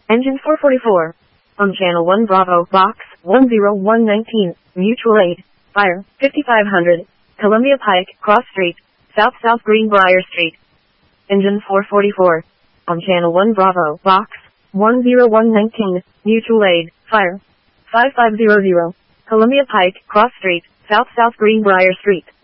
Engine 444. On Channel 1 Bravo, Box 10119, Mutual Aid, Fire, 5500, Columbia Pike, Cross Street, South Greenbrier Street. Engine 444. On Channel 1 Bravo, Box 10119, Mutual Aid, Fire, 5500, Columbia Pike, Cross Street, South Greenbrier Street.